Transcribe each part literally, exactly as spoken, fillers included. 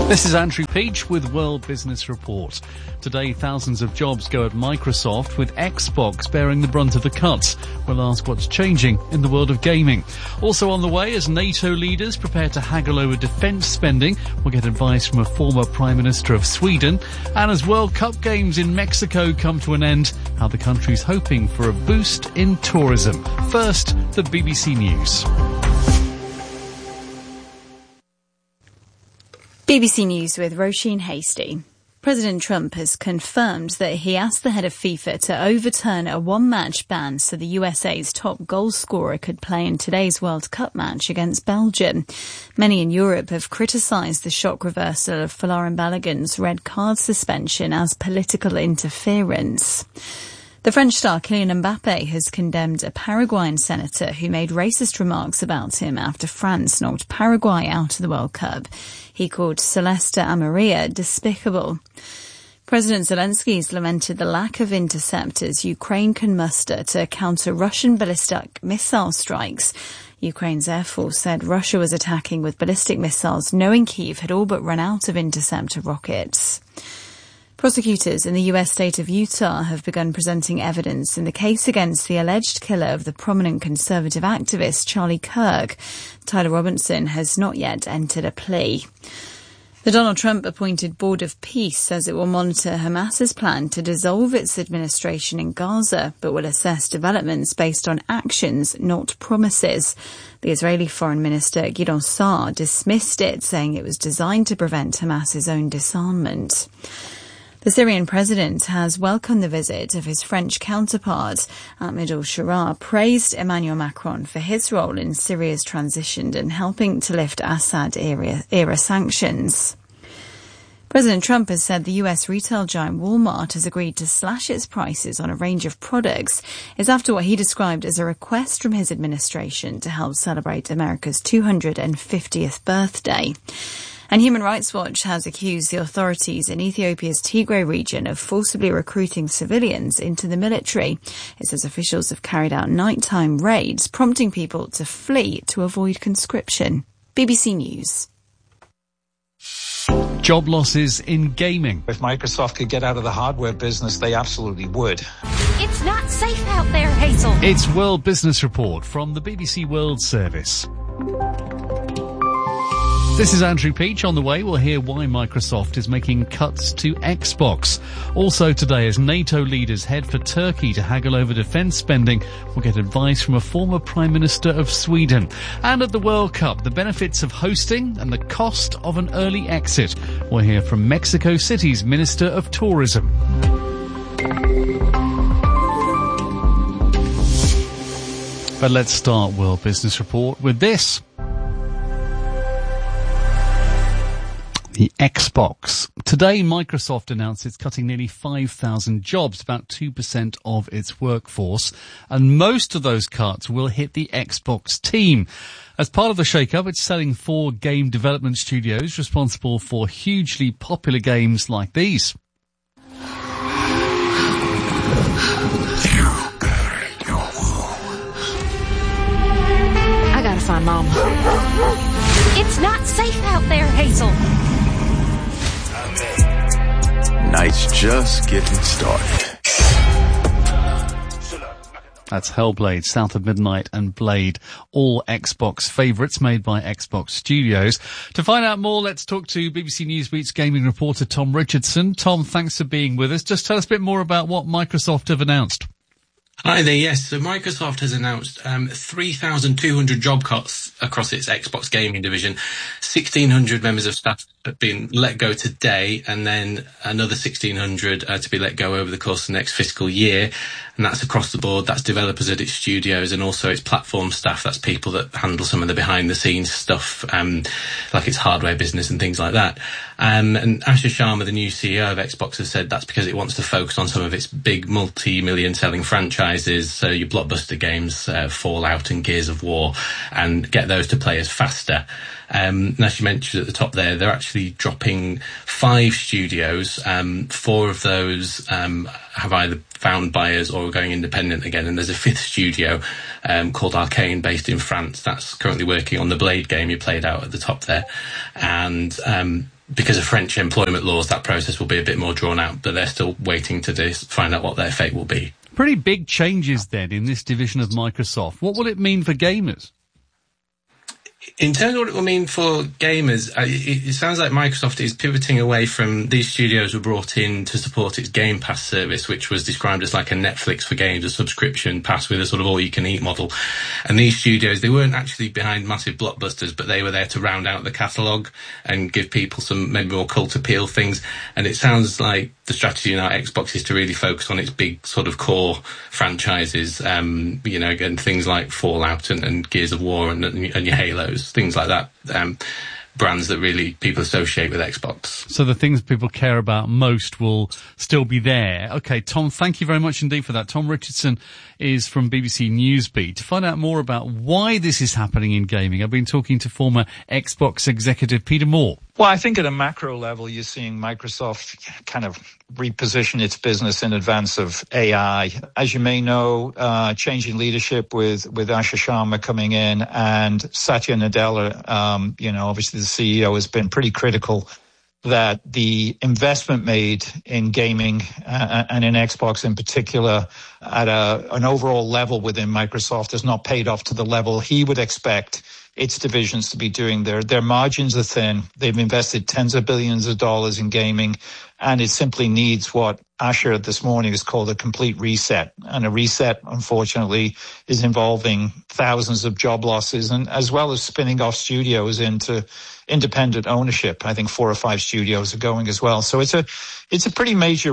This is Andrew Peach with World Business Report. Today, thousands of jobs go at Microsoft, with Xbox bearing the brunt of the cuts. We'll ask what's changing in the world of gaming. Also on the way, as NATO leaders prepare to haggle over defence spending, we'll get advice from a former Prime Minister of Sweden. And as World Cup games in Mexico come to an end, how the country's hoping for a boost in tourism. First, the B B C News. B B C News with Roisin Hasty. President Trump has confirmed that he asked the head of FIFA to overturn a one-match ban so the U S A's top goal scorer could play in today's World Cup match against Belgium. Many in Europe have criticised the shock reversal of Folarin Balogun's red card suspension as political interference. The French star Kylian Mbappe has condemned a Paraguayan senator who made racist remarks about him after France knocked Paraguay out of the World Cup. He called Celeste Amarilla despicable. President Zelensky's lamented the lack of interceptors Ukraine can muster to counter Russian ballistic missile strikes. Ukraine's Air Force said Russia was attacking with ballistic missiles, knowing Kyiv had all but run out of interceptor rockets. Prosecutors in the U S state of Utah have begun presenting evidence in the case against the alleged killer of the prominent conservative activist Charlie Kirk. Tyler Robinson has not yet entered a plea. The Donald Trump-appointed Board of Peace says it will monitor Hamas's plan to dissolve its administration in Gaza, but will assess developments based on actions, not promises. The Israeli Foreign Minister Gideon Saar dismissed it, saying it was designed to prevent Hamas's own disarmament. The Syrian president has welcomed the visit of his French counterpart. Ahmed al-Sharaa praised Emmanuel Macron for his role in Syria's transition and helping to lift Assad-era era sanctions. President Trump has said the U S retail giant Walmart has agreed to slash its prices on a range of products. It's after what he described as a request from his administration to help celebrate America's two hundred fiftieth birthday. And Human Rights Watch has accused the authorities in Ethiopia's Tigray region of forcibly recruiting civilians into the military. It says officials have carried out nighttime raids, prompting people to flee to avoid conscription. B B C News. Job losses in gaming. If Microsoft could get out of the hardware business, they absolutely would. It's not safe out there, Hazel. It's World Business Report from the B B C World Service. This is Andrew Peach. On the way, we'll hear why Microsoft is making cuts to Xbox. Also today, as NATO leaders head for Turkey to haggle over defence spending, we'll get advice from a former Prime Minister of Sweden. And at the World Cup, the benefits of hosting and the cost of an early exit. We'll hear from Mexico City's Minister of Tourism. But let's start World Business Report with this. The Xbox. Today, Microsoft announced it's cutting nearly five thousand jobs, about two percent of its workforce, and most of those cuts will hit the Xbox team. As part of the shake-up, it's selling four game development studios responsible for hugely popular games like these. I gotta find Mom. It's not safe out there, Hazel. Night's just getting started. That's Hellblade, South of Midnight and Blade, all Xbox favourites made by Xbox Studios. To find out more, let's talk to B B C Newsbeat's gaming reporter Tom Richardson. Tom, thanks for being with us. Just tell us a bit more about what Microsoft have announced. Hi there, yes. So Microsoft has announced um, three thousand two hundred job cuts across its Xbox gaming division. sixteen hundred members of staff have been let go today, and then another sixteen hundred uh, to be let go over the course of the next fiscal year. And that's across the board. That's developers at its studios and also its platform staff. That's people that handle some of the behind-the-scenes stuff, um, like its hardware business and things like that. Um, and Asher Sharma, the new C E O of Xbox, has said that's because it wants to focus on some of its big multi-million selling franchises. franchises, so your blockbuster games, uh, Fallout and Gears of War, and get those to players faster. Um, and as you mentioned at the top there, they're actually dropping five studios. Um, four of those um, have either found buyers or are going independent again. And there's a fifth studio um, called Arcane, based in France, that's currently working on the Blade game you played out at the top there. And um, because of French employment laws, that process will be a bit more drawn out, but they're still waiting to dis- find out what their fate will be. Pretty big changes then in this division of Microsoft. What will it mean for gamers? In terms of what it will mean for gamers, it, it sounds like Microsoft is pivoting away from these studios were brought in to support its Game Pass service, which was described as like a Netflix for games, a subscription pass with a sort of all-you-can-eat model. And these studios, they weren't actually behind massive blockbusters, but they were there to round out the catalogue and give people some maybe more cult appeal things. And it sounds like the strategy now at Xbox is to really focus on its big sort of core franchises, um, you know, again, things like Fallout and, and Gears of War and, and your Halos, things like that, um, brands that really people associate with Xbox. So the things people care about most will still be there. Okay, Tom, thank you very much indeed for that. Tom Richardson is from B B C Newsbeat. To find out more about why this is happening in gaming, I've been talking to former Xbox executive Peter Moore. Well, I think at a macro level, you're seeing Microsoft kind of reposition its business in advance of A I. As you may know, uh, changing leadership with, with Asha Sharma coming in and Satya Nadella, um, you know, obviously the C E O has been pretty critical that the investment made in gaming uh, and in Xbox in particular at a, an overall level within Microsoft has not paid off to the level he would expect its divisions to be doing. Their their margins are thin. They've invested tens of billions of dollars in gaming, and it simply needs what Asher this morning has called a complete reset. And a reset, unfortunately, is involving thousands of job losses, and as well as spinning off studios into independent ownership. I think four or five studios are going as well. So it's a it's a pretty major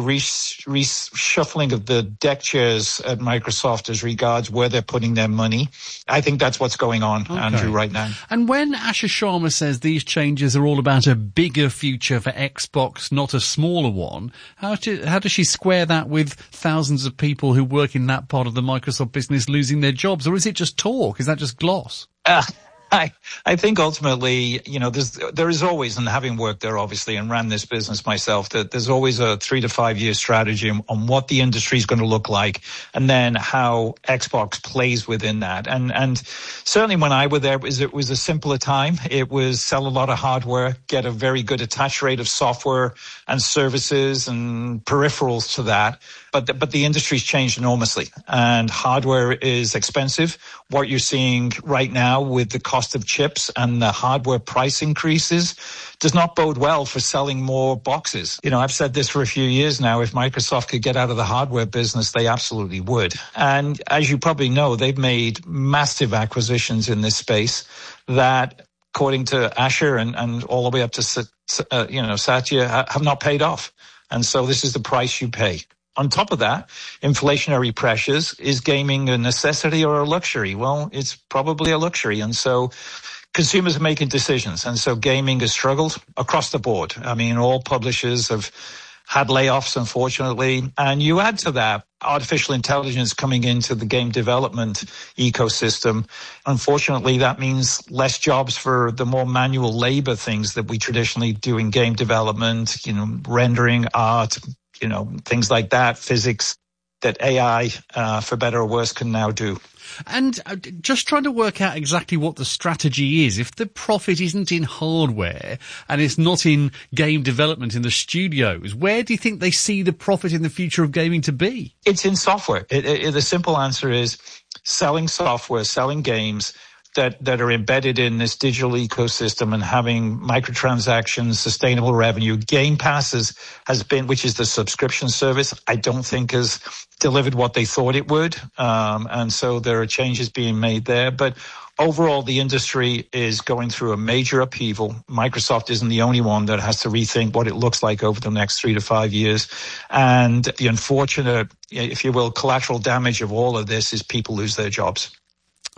reshuffling of the deck chairs at Microsoft as regards where they're putting their money. I think that's what's going on, okay, Andrew, right now. And when Asha Sharma says these changes are all about a bigger future for Xbox, not a smaller one, how, do, how does she square that with thousands of people who work in that part of the Microsoft business losing their jobs? Or is it just talk? Is that just gloss? Uh, I, I think ultimately, you know, there's, there is always, and having worked there obviously and ran this business myself, that there's always a three to five year strategy on, on what the industry is going to look like and then how Xbox plays within that. And, and certainly when I was there, it was, it was a simpler time. It was sell a lot of hardware, get a very good attach rate of software and services and peripherals to that. But the, but the industry's changed enormously, and hardware is expensive. What you're seeing right now with the cost of chips and the hardware price increases does not bode well for selling more boxes. You know, I've said this for a few years now. If Microsoft could get out of the hardware business, they absolutely would. And as you probably know, they've made massive acquisitions in this space that, according to Asher and, and all the way up to, uh, you know, Satya, have not paid off. And so this is the price you pay. On top of that, inflationary pressures. Is gaming a necessity or a luxury? Well, it's probably a luxury. And so consumers are making decisions. And so gaming has struggled across the board. I mean, all publishers have had layoffs, unfortunately. And you add to that artificial intelligence coming into the game development ecosystem. Unfortunately, that means less jobs for the more manual labor things that we traditionally do in game development, you know, rendering, art, you know, things like that, physics, that A I, uh, for better or worse, can now do. And uh, just trying to work out exactly what the strategy is. If the profit isn't in hardware and it's not in game development in the studios, where do you think they see the profit in the future of gaming to be? It's in software. It, it, the simple answer is selling software, selling games that, that are embedded in this digital ecosystem and having microtransactions, sustainable revenue. Game Passes has been, which is the subscription service, I don't think has delivered what they thought it would. Um, and so there are changes being made there. But overall, the industry is going through a major upheaval. Microsoft isn't the only one that has to rethink what it looks like over the next three to five years. And the unfortunate, if you will, collateral damage of all of this is people lose their jobs.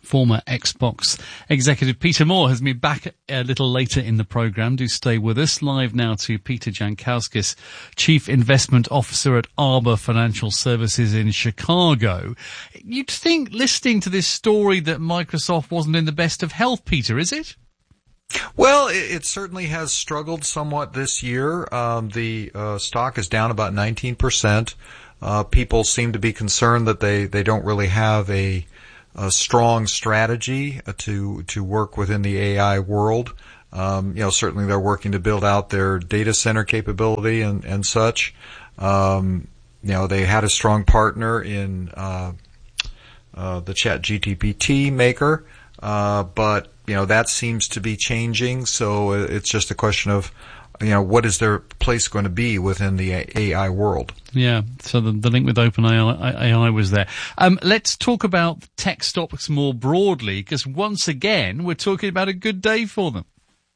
Former Xbox executive Peter Moore has been back a little later in the programme. Do stay with us. Live now to Peter Jankowskis, Chief Investment Officer at Arbor Financial Services in Chicago. You'd think, listening to this story, that Microsoft wasn't in the best of health, Peter, is it? Well, it, it certainly has struggled somewhat this year. Um, the uh, stock is down about nineteen percent. Uh, people seem to be concerned that they, they don't really have a, a strong strategy to to work within the A I world. Um, you know, certainly they're working to build out their data center capability and, and such. Um, you know, they had a strong partner in uh, uh, the ChatGPT maker, uh, but you know that seems to be changing. So it's just a question of, you know, what is their place going to be within the A I world? Yeah, so the, the link with OpenAI was there. Um, let's talk about tech stocks more broadly, because once again, we're talking about a good day for them.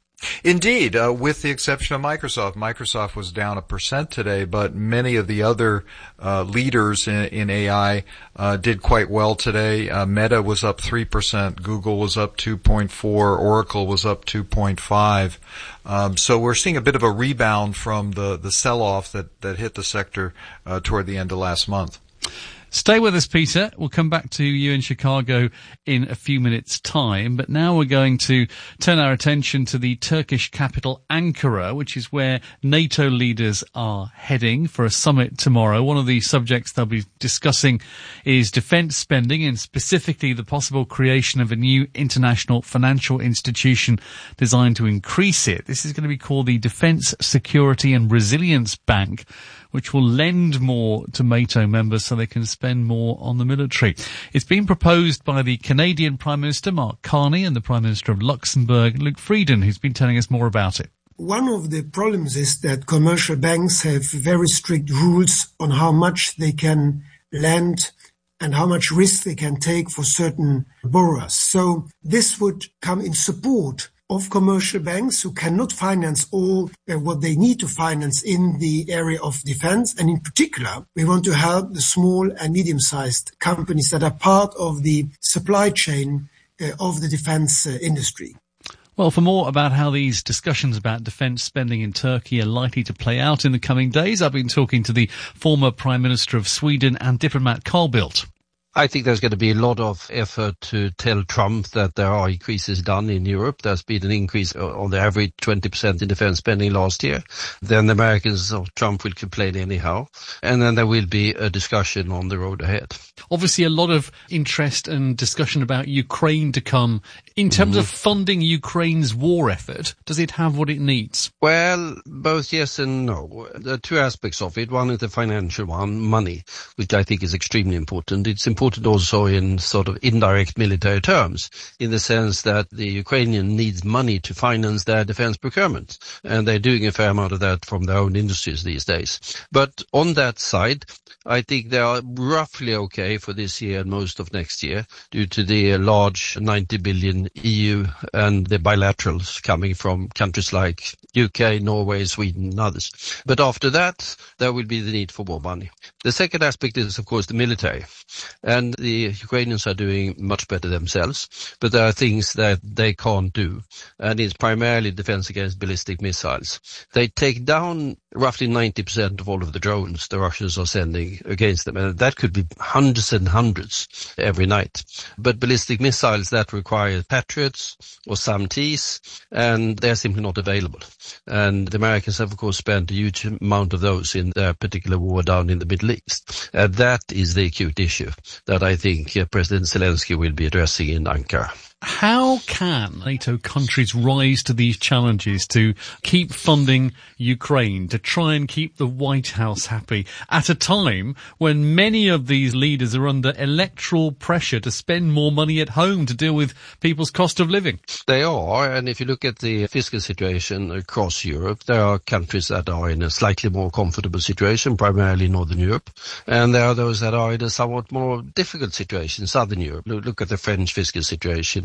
Indeed, uh, with the exception of Microsoft. Microsoft was down a percent today, but many of the other uh, leaders in, in A I uh, did quite well today. Uh, Meta was up three percent, Google was up two point four, Oracle was up two point five. Um, so we're seeing a bit of a rebound from the, the sell-off that, that hit the sector uh, toward the end of last month. Stay with us, Peter. We'll come back to you in Chicago in a few minutes' time. But now we're going to turn our attention to the Turkish capital, Ankara, which is where NATO leaders are heading for a summit tomorrow. One of the subjects they'll be discussing is defence spending, and specifically the possible creation of a new international financial institution designed to increase it. This is going to be called the Defence, Security and Resilience Bank, which will lend more to NATO members so they can spend more on the military. It's been proposed by the Canadian Prime Minister, Mark Carney, and the Prime Minister of Luxembourg, Luc Frieden, who's been telling us more about it. One of the problems is that commercial banks have very strict rules on how much they can lend and how much risk they can take for certain borrowers. So this would come in support of commercial banks who cannot finance all uh, what they need to finance in the area of defense. And in particular, we want to help the small and medium-sized companies that are part of the supply chain uh, of the defense uh, industry. Well, for more about how these discussions about defence spending in Turkey are likely to play out in the coming days, I've been talking to the former Prime Minister of Sweden and diplomat Carl Bildt. I think there's going to be a lot of effort to tell Trump that there are increases done in Europe. There's been an increase on the average twenty percent in defense spending last year. Then the Americans or Trump will complain anyhow. And then there will be a discussion on the road ahead. Obviously, a lot of interest and discussion about Ukraine to come. In terms mm-hmm. of funding Ukraine's war effort, does it have what it needs? Well, both yes and no. There are two aspects of it. One is the financial one, money, which I think is extremely important. It's important important also in sort of indirect military terms, in the sense that the Ukrainian needs money to finance their defense procurement, and they're doing a fair amount of that from their own industries these days. But on that side, I think they are roughly okay for this year and most of next year, due to the large ninety billion E U and the bilaterals coming from countries like U K, Norway, Sweden and others. But after that, there will be the need for more money. The second aspect is, of course, the military. And the Ukrainians are doing much better themselves, but there are things that they can't do. And it's primarily defense against ballistic missiles. They take down roughly ninety percent of all of the drones the Russians are sending against them. And that could be hundreds and hundreds every night. But ballistic missiles, that require Patriots or SAM-Ts, and they're simply not available. And the Americans have, of course, spent a huge amount of those in their particular war down in the Middle East. And that is the acute issue that I think uh, President Zelensky will be addressing in Ankara. How can NATO countries rise to these challenges to keep funding Ukraine, to try and keep the White House happy at a time when many of these leaders are under electoral pressure to spend more money at home to deal with people's cost of living? They are, and if you look at the fiscal situation across Europe, there are countries that are in a slightly more comfortable situation, primarily Northern Europe, and there are those that are in a somewhat more difficult situation, Southern Europe. Look at the French fiscal situation,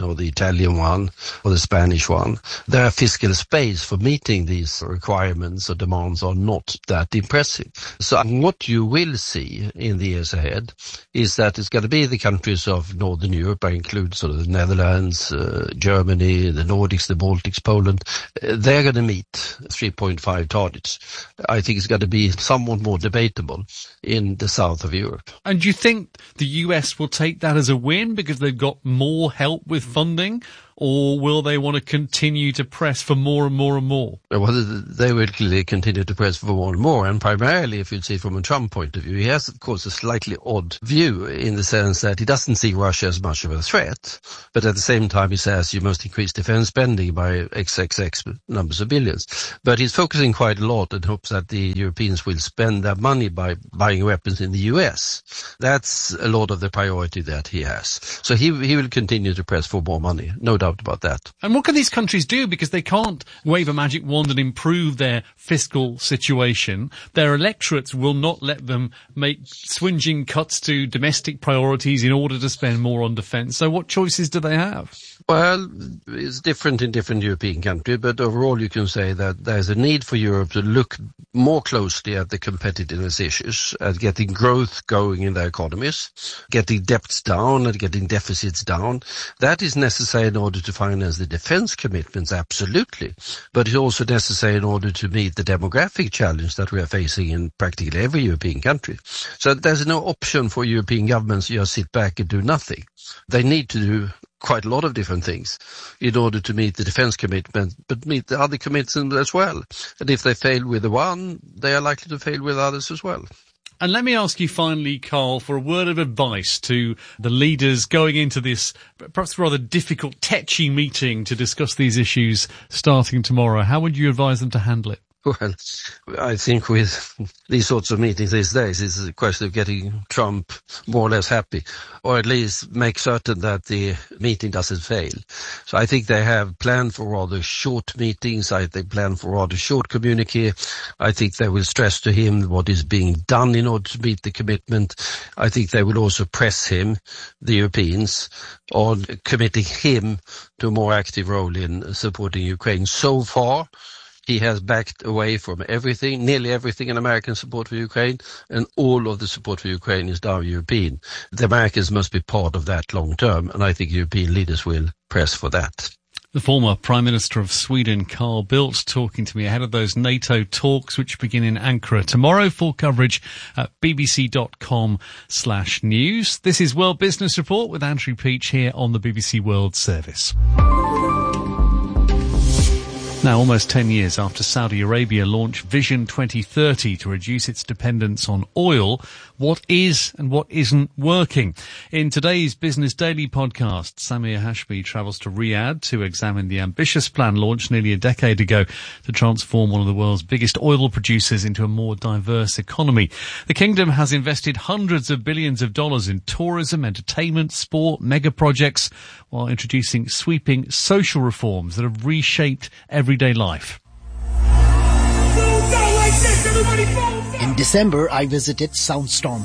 or the Italian one or the Spanish one, their fiscal space for meeting these requirements or demands are not that impressive. So what you will see in the years ahead is that it's going to be the countries of Northern Europe. I include sort of the Netherlands, uh, Germany, the Nordics, the Baltics, Poland. Uh, they're going to meet three point five targets. I think it's going to be somewhat more debatable in the south of Europe. And do you think the U S will take that as a win because they've got more help with funding? Or will they want to continue to press for more and more and more? Well, they will clearly continue to press for more and more, and primarily, if you see from a Trump point of view, he has, of course, a slightly odd view in the sense that he doesn't see Russia as much of a threat, but at the same time he says you must increase defense spending by X X X numbers of billions. But he's focusing quite a lot and hopes that the Europeans will spend their money by buying weapons in the U S. That's a lot of the priority that he has. So he, he will continue to press for more money, no doubt about that. And what can these countries do? Because they can't wave a magic wand and improve their fiscal situation. Their electorates will not let them make swinging cuts to domestic priorities in order to spend more on defence. So what choices do they have? Well, it's different in different European countries, but overall you can say that there's a need for Europe to look more closely at the competitiveness issues, at getting growth going in their economies, getting debts down and getting deficits down. That is necessary in order to finance the defense commitments, absolutely. But it's also necessary in order to meet the demographic challenge that we are facing in practically every European country. So there's no option for European governments to just sit back and do nothing. They need to do quite a lot of different things in order to meet the defense commitment, but meet the other commitments as well. And if they fail with the one, they are likely to fail with others as well. And let me ask you finally, Carl, for a word of advice to the leaders going into this perhaps rather difficult, tetchy meeting to discuss these issues starting tomorrow. How would you advise them to handle it? Well, I think with these sorts of meetings these days, it's a question of getting Trump more or less happy, or at least make certain that the meeting doesn't fail. So I think they have planned for rather short meetings. I think they plan for rather short communique. I think they will stress to him what is being done in order to meet the commitment. I think they will also press him, the Europeans, on committing him to a more active role in supporting Ukraine. So far, he has backed away from everything, nearly everything in American support for Ukraine, and all of the support for Ukraine is now European. The Americans must be part of that long term, and I think European leaders will press for that. The former Prime Minister of Sweden, Carl Bildt, talking to me ahead of those NATO talks which begin in Ankara tomorrow. Full coverage at bbc.com slash news. This is World Business Report with Andrew Peach here on the B B C World Service. Now, almost ten years after Saudi Arabia launched Vision twenty thirty to reduce its dependence on oil, what is and what isn't working? In today's Business Daily podcast, Samir Hashmi travels to Riyadh to examine the ambitious plan launched nearly a decade ago to transform one of the world's biggest oil producers into a more diverse economy. The kingdom has invested hundreds of billions of dollars in tourism, entertainment, sport, mega projects, while introducing sweeping social reforms that have reshaped everyday life. In December, I visited Soundstorm,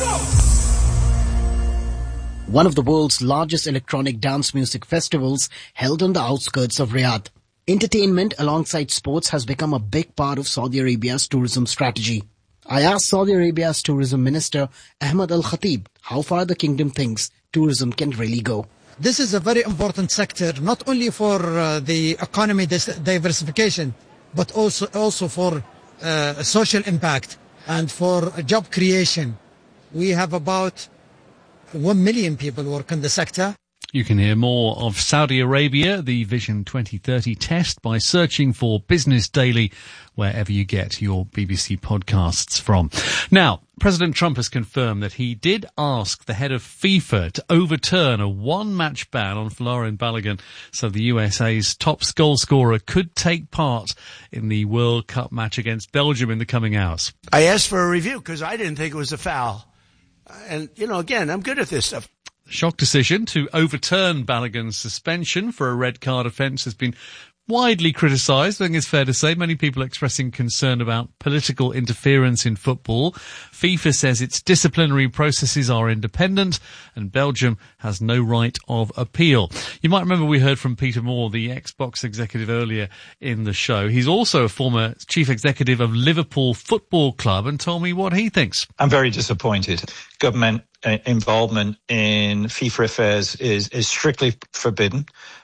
one of the world's largest electronic dance music festivals held on the outskirts of Riyadh. Entertainment alongside sports has become a big part of Saudi Arabia's tourism strategy. I asked Saudi Arabia's tourism minister, Ahmed Al Khatib, how far the kingdom thinks tourism can really go. This is a very important sector, not only for uh, the economy diversification, but also also for uh, social impact and for job creation. We have about one million people work in the sector. You can hear more of Saudi Arabia, the Vision twenty thirty test, by searching for Business Daily wherever you get your B B C podcasts from. Now, President Trump has confirmed that he did ask the head of FIFA to overturn a one-match ban on Folarin Balogun so the U S A's top goal scorer could take part in the World Cup match against Belgium in the coming hours. I asked for a review because I didn't think it was a foul. And, you know, again, I'm good at this stuff. The shock decision to overturn Balogun's suspension for a red card offence has been widely criticised, I think it's fair to say. Many people expressing concern about political interference in football. FIFA says its disciplinary processes are independent and Belgium has no right of appeal. You might remember we heard from Peter Moore, the Xbox executive, earlier in the show. He's also a former chief executive of Liverpool Football Club and told me what he thinks. I'm very disappointed. Government uh, involvement in FIFA affairs is, is strictly forbidden.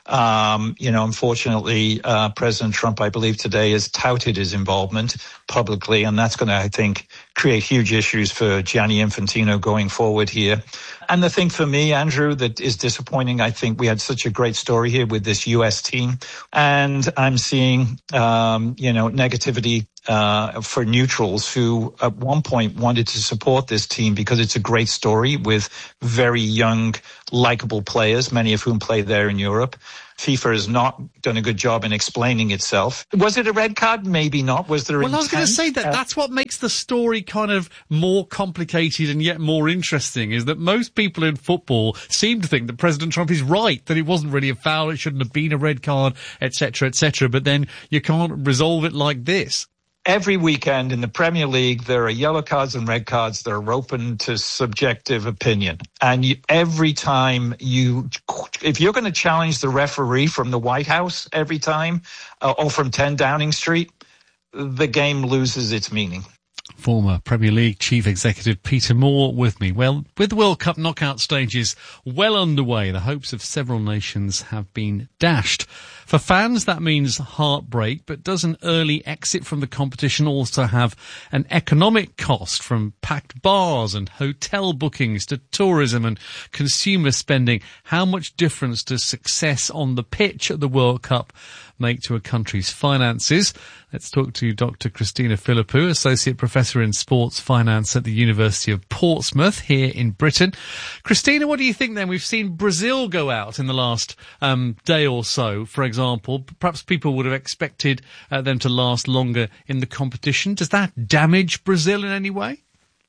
Um, you know, unfortunately, uh, President Trump, I believe today, has touted his involvement publicly, and that's going to, I think, create huge issues for Gianni Infantino going forward here. And the thing for me, Andrew, that is disappointing, I think we had such a great story here with this U S team, and I'm seeing, um, you know, negativity uh, for neutrals who at one point wanted to support this team because it's a great story with very young, likable players, many of whom play there in Europe. FIFA has not done a good job in explaining itself. Was it a red card? Maybe not. Was there Well, intent? I was going to say that Uh, that's what makes the story kind of more complicated and yet more interesting, is that most people in football seem to think that President Trump is right, that it wasn't really a foul, it shouldn't have been a red card, et cetera, et cetera. But then you can't resolve it like this. Every weekend in the Premier League, there are yellow cards and red cards that are open to subjective opinion. And you, every time you, if you're going to challenge the referee from the White House every time, uh, or from ten Downing Street, the game loses its meaning. Former Premier League chief executive Peter Moore with me. Well, with the World Cup knockout stages well underway, the hopes of several nations have been dashed. For fans, that means heartbreak, but does an early exit from the competition also have an economic cost, from packed bars and hotel bookings to tourism and consumer spending? How much difference does success on the pitch at the World Cup make to a country's finances? Let's talk to Doctor Christina Philippou, Associate Professor in Sports Finance at the University of Portsmouth here in Britain. Christina, what do you think then? We've seen Brazil go out in the last um, day or so, for example. Perhaps people would have expected uh, them to last longer in the competition. Does that damage Brazil in any way?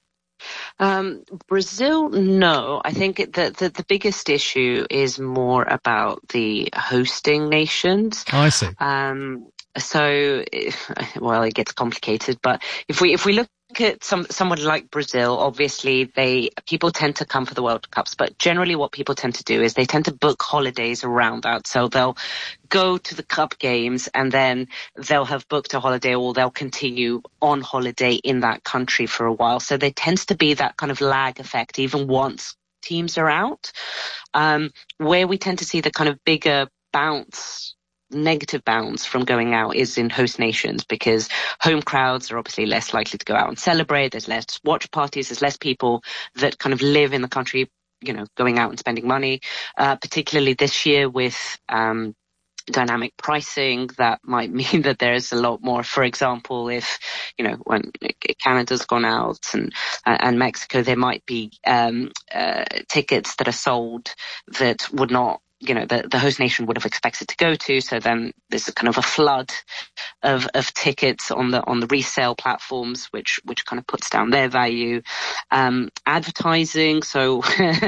Um, Brazil, no. I think the, the the biggest issue is more about the hosting nations. Oh, I see. Um, so, well, it gets complicated, but if we if we look at some someone like Brazil, obviously they people tend to come for the World Cups, but generally what people tend to do is they tend to book holidays around that. So they'll go to the Cup games and then they'll have booked a holiday, or they'll continue on holiday in that country for a while. So there tends to be that kind of lag effect even once teams are out. Um, where we tend to see the kind of bigger bounce, negative bounce from going out is in host nations, because home crowds are obviously less likely to go out and celebrate. There's less watch parties. There's less people that kind of live in the country, you know, going out and spending money, uh, particularly this year with, um, dynamic pricing. That might mean that there's a lot more, for example, if, you know, when Canada's gone out and, uh, and Mexico, there might be, um, uh, tickets that are sold that would not, you know, the, the host nation would have expected to go to. So then there's a kind of a flood of, of tickets on the, on the resale platforms, which, which kind of puts down their value. Um, advertising. So,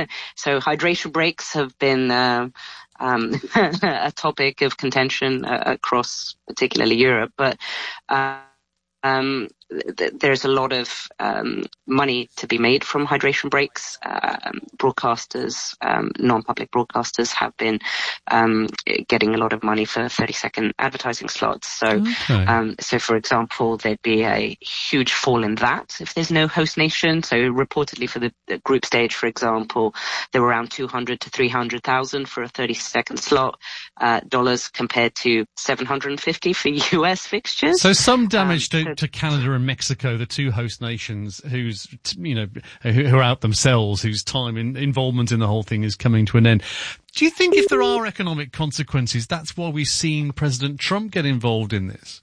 so hydration breaks have been, uh, um, a topic of contention uh, across particularly Europe, but, uh, um, th- there's a lot of um, money to be made from hydration breaks. Um, broadcasters, um, non-public broadcasters have been um, getting a lot of money for thirty-second advertising slots. So, okay. um, so for example, there'd be a huge fall in that if there's no host nation. So reportedly for the, the group stage, for example, there were around two hundred to three hundred thousand for a thirty-second slot, uh, dollars compared to seven hundred fifty for U S fixtures. So some damage um, to, to Canada and Mexico, the two host nations whose, you know, who are out themselves, whose time in, involvement in the whole thing is coming to an end. Do you think if there are economic consequences, that's why we've seen President Trump get involved in this?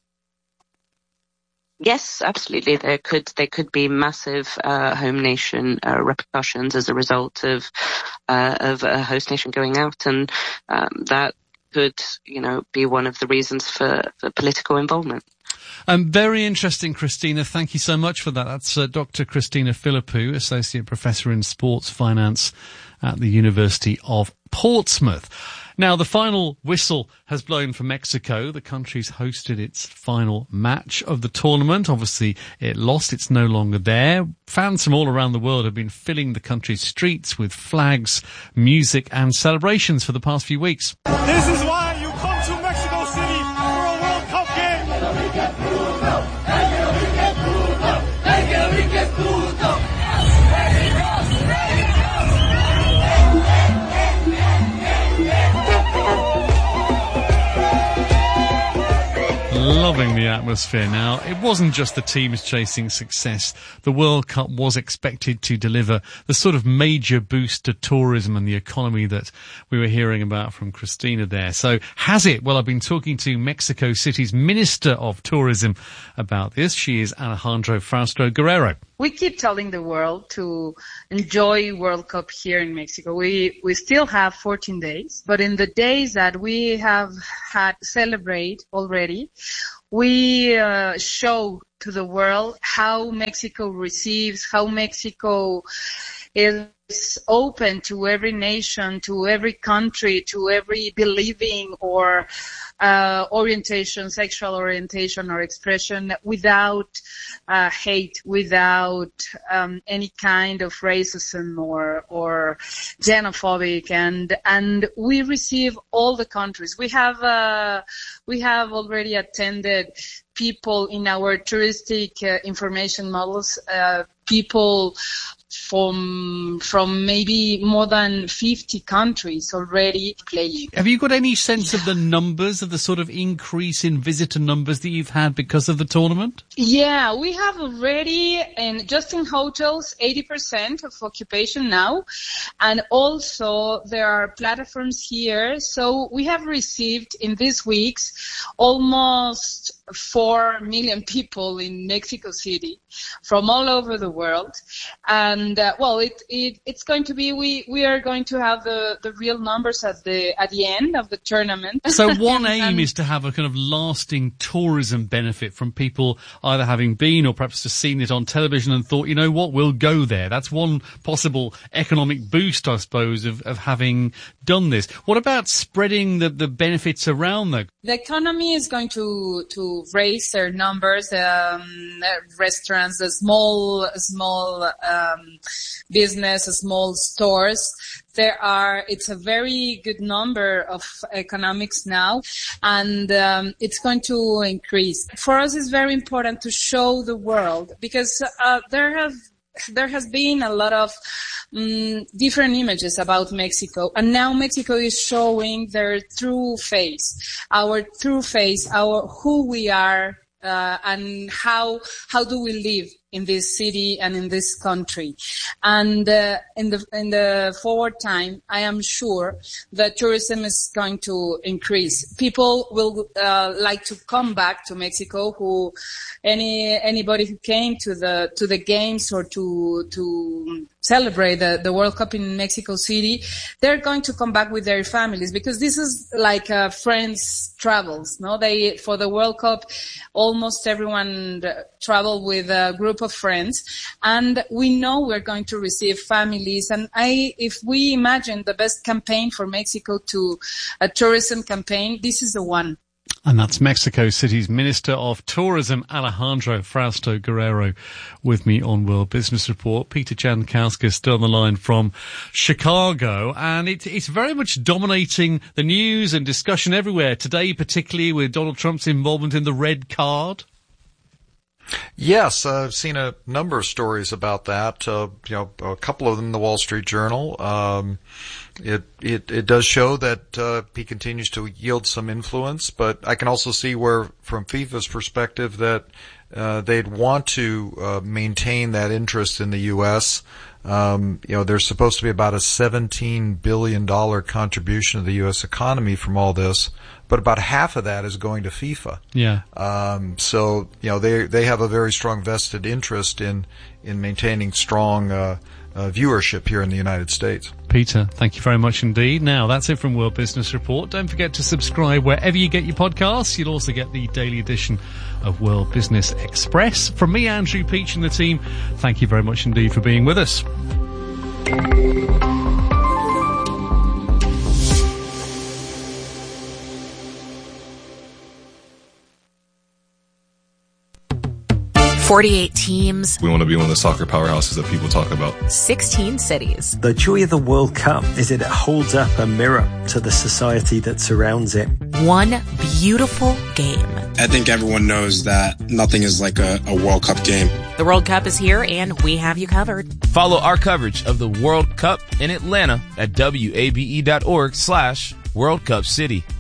Yes, absolutely. There could there could be massive uh, home nation uh, repercussions as a result of uh, of a host nation going out, and um, that could, you know, be one of the reasons for, for political involvement. Um, very interesting, Christina. Thank you so much for that. That's uh, Doctor Christina Philippou, Associate Professor in Sports Finance at the University of Portsmouth. Now, the final whistle has blown for Mexico. The country's hosted its final match of the tournament. Obviously, it lost. It's no longer there. Fans from all around the world have been filling the country's streets with flags, music and celebrations for the past few weeks. This is why you come to Mexico City for a World Cup game. Loving the atmosphere now. It wasn't just the teams chasing success. The World Cup was expected to deliver the sort of major boost to tourism and the economy that we were hearing about from Christina there. So has it? Well, I've been talking to Mexico City's Minister of Tourism about this. She is Alejandra Frausto Guerrero. We keep telling the world to enjoy World Cup here in Mexico. We we still have fourteen days, but in the days that we have had celebrate already, we uh, show to the world how Mexico receives, how Mexico is open to every nation, to every country, to every believing or uh, orientation, sexual orientation or expression, without uh, hate, without um, any kind of racism or or xenophobic, and and we receive all the countries. We have uh, we have already attended people in our touristic uh, information models, uh, people from from maybe more than fifty countries already playing. Have you got any sense of the numbers, of the sort of increase in visitor numbers that you've had because of the tournament? Yeah, we have already, and just in hotels, eighty percent of occupation now. And also there are platforms here. So we have received in these weeks almost four million people in Mexico City from all over the world. And uh, well, it, it it's going to be, we, we are going to have the, the real numbers at the at the end of the tournament. So one aim um, is to have a kind of lasting tourism benefit from people either having been or perhaps just seen it on television and thought, you know what, we'll go there. That's one possible economic boost, I suppose, of, of having done this. What about spreading the, the benefits around though? The economy is going to to raise their numbers. Um, restaurants, the small small um, business, small stores. There are. It's a very good number of economics now, and um, it's going to increase. For us, it's very important to show the world because uh, there have. There has been a lot of um, different images about Mexico, and now Mexico is showing their true face, our true face, our who we are, uh, and how how do we live in this city and in this country. And uh, in the in the forward time, I am sure that tourism is going to increase. People will uh, like to come back to Mexico. Who any anybody who came to the to the games or to to celebrate the, the World Cup in Mexico City, they're going to come back with their families because this is like uh, friends travels. No, they for the World Cup, almost everyone travel with a group of friends, and we know we're going to receive families. And I, if we imagine the best campaign for Mexico to a tourism campaign, this is the one. And that's Mexico City's Minister of Tourism, Alejandra Frausto Guerrero, with me on World Business Report. Peter Jankowski still on the line from Chicago, and it, it's very much dominating the news and discussion everywhere today, particularly with Donald Trump's involvement in the red card. Yes, I've seen a number of stories about that. Uh, you know, a couple of them in the Wall Street Journal. Um, it it it does show that uh, he continues to yield some influence, but I can also see where, from FIFA's perspective, that uh, they'd want to uh, maintain that interest in the U S. Um, you know, there's supposed to be about a seventeen billion dollars contribution to the U S economy from all this, but about half of that is going to FIFA. Yeah. Um, so, you know, they, they have a very strong vested interest in, in maintaining strong, uh, uh, viewership here in the United States. Peter, thank you very much indeed. Now, that's it from World Business Report. Don't forget to subscribe wherever you get your podcasts. You'll also get the daily edition of World Business Express. From me, Andrew Peach, and the team, thank you very much indeed for being with us. forty-eight teams. We want to be one of the soccer powerhouses that people talk about. sixteen cities. The joy of the World Cup is that it holds up a mirror to the society that surrounds it. One beautiful game. I think everyone knows that nothing is like a, a World Cup game. The World Cup is here, and we have you covered. Follow our coverage of the World Cup in Atlanta at W A B E dot org slash World Cup City.